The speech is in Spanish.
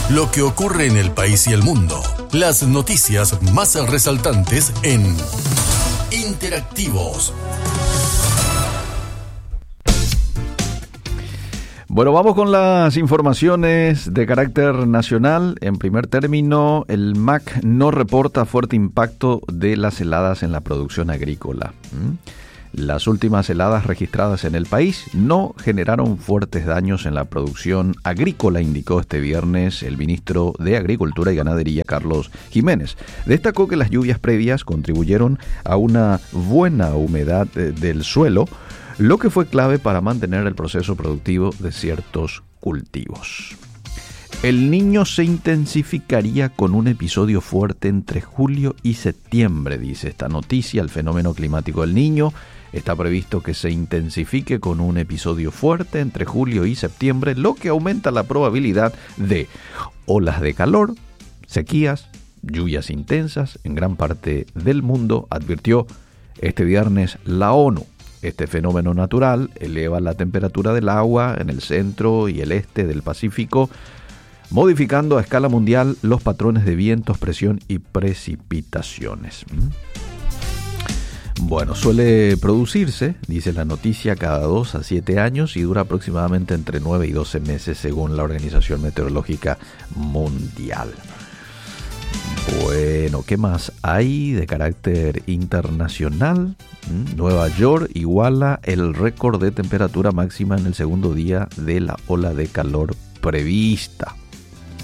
Lo que ocurre en el país y el mundo. Las noticias más resaltantes en Interactivos. Bueno, vamos con las informaciones de carácter nacional. En primer término, el MAC no reporta fuerte impacto de las heladas en la producción agrícola. Las últimas heladas registradas en el país no generaron fuertes daños en la producción agrícola, indicó este viernes el ministro de Agricultura y Ganadería, Carlos Jiménez. Destacó que las lluvias previas contribuyeron a una buena humedad del suelo, lo que fue clave para mantener el proceso productivo de ciertos cultivos. El Niño se intensificaría con un episodio fuerte entre julio y septiembre, dice esta noticia. El fenómeno climático del Niño está previsto que se intensifique con un episodio fuerte entre julio y septiembre, lo que aumenta la probabilidad de olas de calor, sequías, lluvias intensas en gran parte del mundo, advirtió este viernes la ONU. Este fenómeno natural eleva la temperatura del agua en el centro y el este del Pacífico, modificando a escala mundial los patrones de vientos, presión y precipitaciones. Bueno, suele producirse, dice la noticia, cada 2 a 7 años y dura aproximadamente entre 9 y 12 meses según la Organización Meteorológica Mundial. Bueno, ¿qué más hay de carácter internacional? Nueva York iguala el récord de temperatura máxima en el segundo día de la ola de calor prevista.